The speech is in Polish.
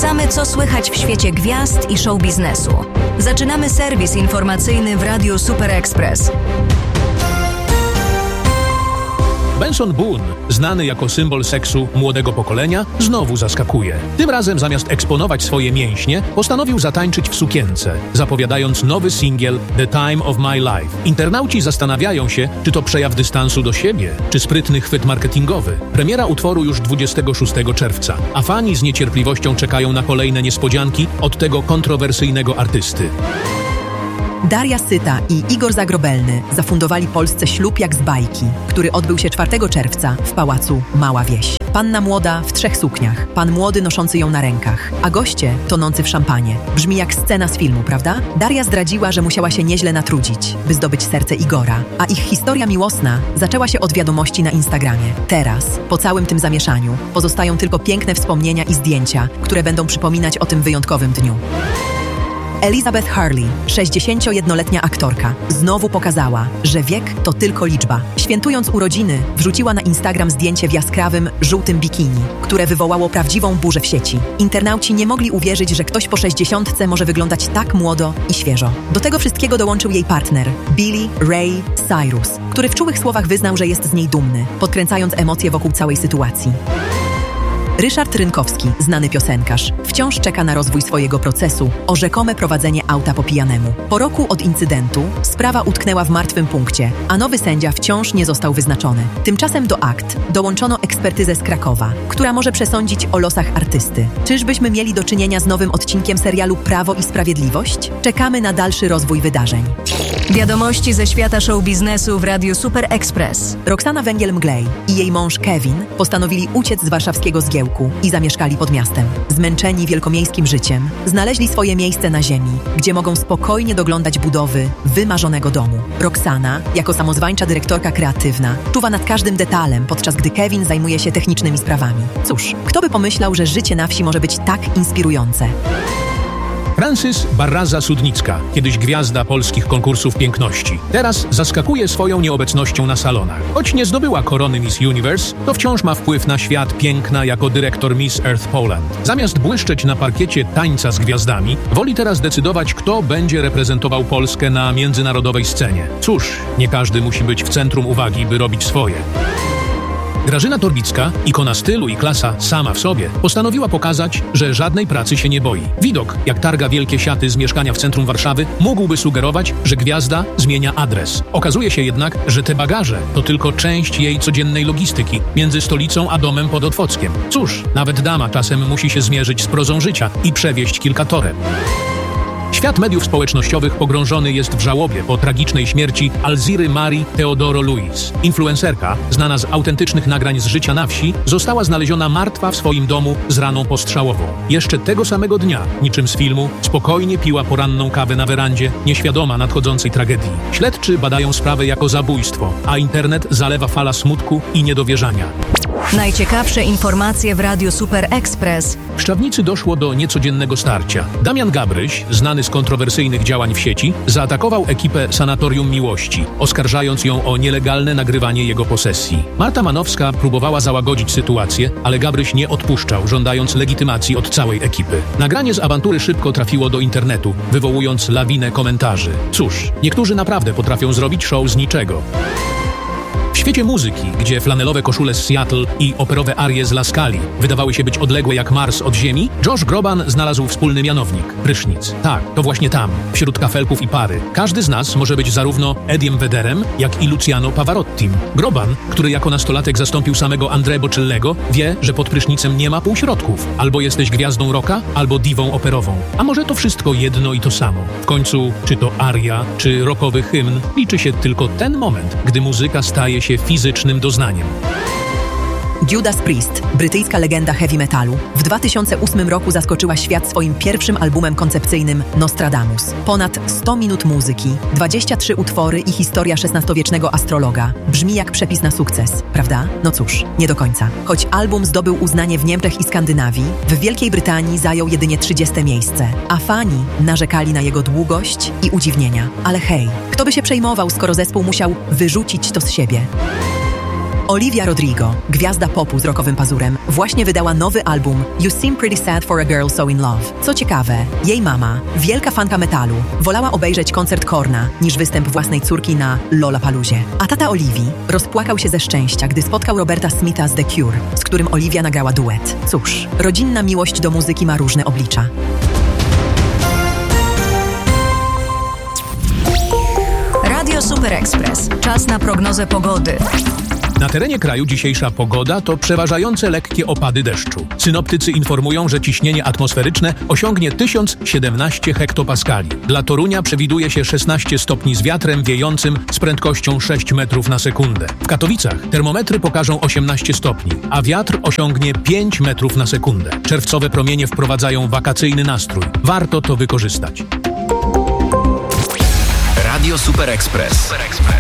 Sprawdzamy, co słychać w świecie gwiazd i show biznesu. Zaczynamy serwis informacyjny w Radiu Super Express. Benson Boone, znany jako symbol seksu młodego pokolenia, znowu zaskakuje. Tym razem zamiast eksponować swoje mięśnie, postanowił zatańczyć w sukience, zapowiadając nowy singiel The Time of My Life. Internauci zastanawiają się, czy to przejaw dystansu do siebie, czy sprytny chwyt marketingowy. Premiera utworu już 26 czerwca, a fani z niecierpliwością czekają na kolejne niespodzianki od tego kontrowersyjnego artysty. Daria Syta i Igor Zagrobelny zafundowali Polsce ślub jak z bajki, który odbył się 4 czerwca w pałacu Mała Wieś. Panna młoda w 3 sukniach, pan młody noszący ją na rękach, a goście tonący w szampanie. Brzmi jak scena z filmu, prawda? Daria zdradziła, że musiała się nieźle natrudzić, by zdobyć serce Igora, a ich historia miłosna zaczęła się od wiadomości na Instagramie. Teraz, po całym tym zamieszaniu, pozostają tylko piękne wspomnienia i zdjęcia, które będą przypominać o tym wyjątkowym dniu. Elizabeth Hurley, 61-letnia aktorka, znowu pokazała, że wiek to tylko liczba. Świętując urodziny, wrzuciła na Instagram zdjęcie w jaskrawym, żółtym bikini, które wywołało prawdziwą burzę w sieci. Internauci nie mogli uwierzyć, że ktoś po 60 może wyglądać tak młodo i świeżo. Do tego wszystkiego dołączył jej partner, Billy Ray Cyrus, który w czułych słowach wyznał, że jest z niej dumny, podkręcając emocje wokół całej sytuacji. Ryszard Rynkowski, znany piosenkarz, wciąż czeka na rozwój swojego procesu o rzekome prowadzenie auta po pijanemu. Po roku od incydentu sprawa utknęła w martwym punkcie, a nowy sędzia wciąż nie został wyznaczony. Tymczasem do akt dołączono ekspertyzę z Krakowa, która może przesądzić o losach artysty. Czyżbyśmy mieli do czynienia z nowym odcinkiem serialu Prawo i Sprawiedliwość? Czekamy na dalszy rozwój wydarzeń. Wiadomości ze świata show biznesu w Radiu Super Express. Roxana Węgiel-Mglej i jej mąż Kevin postanowili uciec z warszawskiego zgiełku i zamieszkali pod miastem. Zmęczeni wielkomiejskim życiem, znaleźli swoje miejsce na ziemi, gdzie mogą spokojnie doglądać budowy wymarzonego domu. Roxana, jako samozwańcza dyrektorka kreatywna, czuwa nad każdym detalem, podczas gdy Kevin zajmuje się technicznymi sprawami. Cóż, kto by pomyślał, że życie na wsi może być tak inspirujące? Frances Barraza-Sudnicka, kiedyś gwiazda polskich konkursów piękności. Teraz zaskakuje swoją nieobecnością na salonach. Choć nie zdobyła korony Miss Universe, to wciąż ma wpływ na świat piękna jako dyrektor Miss Earth Poland. Zamiast błyszczeć na parkiecie tańca z gwiazdami, woli teraz decydować, kto będzie reprezentował Polskę na międzynarodowej scenie. Cóż, nie każdy musi być w centrum uwagi, by robić swoje. Grażyna Torbicka, ikona stylu i klasa sama w sobie, postanowiła pokazać, że żadnej pracy się nie boi. Widok, jak targa wielkie siaty z mieszkania w centrum Warszawy, mógłby sugerować, że gwiazda zmienia adres. Okazuje się jednak, że te bagaże to tylko część jej codziennej logistyki między stolicą a domem pod Otwockiem. Cóż, nawet dama czasem musi się zmierzyć z prozą życia i przewieźć kilka toreb. Świat mediów społecznościowych pogrążony jest w żałobie po tragicznej śmierci Alziry Marii Teodoro Luiz. Influencerka, znana z autentycznych nagrań z życia na wsi, została znaleziona martwa w swoim domu z raną postrzałową. Jeszcze tego samego dnia, niczym z filmu, spokojnie piła poranną kawę na werandzie, nieświadoma nadchodzącej tragedii. Śledczy badają sprawę jako zabójstwo, a internet zalewa fala smutku i niedowierzania. Najciekawsze informacje w Radiu Super Express. W Szczawnicy doszło do niecodziennego starcia. Damian Gabryś, znany z kontrowersyjnych działań w sieci, zaatakował ekipę Sanatorium Miłości, oskarżając ją o nielegalne nagrywanie jego posesji. Marta Manowska próbowała załagodzić sytuację, ale Gabryś nie odpuszczał, żądając legitymacji od całej ekipy. Nagranie z awantury szybko trafiło do internetu, wywołując lawinę komentarzy. Cóż, niektórzy naprawdę potrafią zrobić show z niczego. W świecie muzyki, gdzie flanelowe koszule z Seattle i operowe arie z La Scali wydawały się być odległe jak Mars od Ziemi, Josh Groban znalazł wspólny mianownik – prysznic. Tak, to właśnie tam, wśród kafelków i pary. Każdy z nas może być zarówno Ediem Vedderem, jak i Luciano Pavarottim. Groban, który jako nastolatek zastąpił samego André Bocelliego, wie, że pod prysznicem nie ma półśrodków. Albo jesteś gwiazdą rocka, albo diwą operową. A może to wszystko jedno i to samo. W końcu, czy to aria, czy rockowy hymn, liczy się tylko ten moment, gdy muzyka staje się fizycznym doznaniem. Judas Priest, brytyjska legenda heavy metalu, w 2008 roku zaskoczyła świat swoim pierwszym albumem koncepcyjnym Nostradamus. Ponad 100 minut muzyki, 23 utwory i historia XVI-wiecznego astrologa. Brzmi jak przepis na sukces, prawda? No cóż, nie do końca. Choć album zdobył uznanie w Niemczech i Skandynawii, w Wielkiej Brytanii zajął jedynie 30. miejsce, a fani narzekali na jego długość i udziwnienia. Ale hej, kto by się przejmował, skoro zespół musiał wyrzucić to z siebie? Olivia Rodrigo, gwiazda popu z rockowym pazurem, właśnie wydała nowy album You Seem Pretty Sad for a Girl So in Love. Co ciekawe, jej mama, wielka fanka metalu, wolała obejrzeć koncert Korna niż występ własnej córki na Lollapaloozie. A tata Oliwii rozpłakał się ze szczęścia, gdy spotkał Roberta Smitha z The Cure, z którym Olivia nagrała duet. Cóż, rodzinna miłość do muzyki ma różne oblicza. Radio Super Express. Czas na prognozę pogody. Na terenie kraju dzisiejsza pogoda to przeważające lekkie opady deszczu. Synoptycy informują, że ciśnienie atmosferyczne osiągnie 1017 hektopaskali. Dla Torunia przewiduje się 16 stopni z wiatrem wiejącym z prędkością 6 metrów na sekundę. W Katowicach termometry pokażą 18 stopni, a wiatr osiągnie 5 metrów na sekundę. Czerwcowe promienie wprowadzają wakacyjny nastrój. Warto to wykorzystać. Radio Super Express.